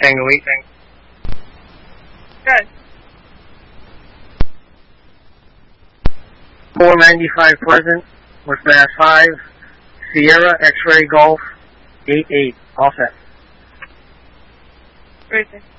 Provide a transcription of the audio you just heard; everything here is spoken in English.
Tango 8. Good. 495 Pleasant, with Mass 5, Sierra X-Ray Golf 88. All set. Racing.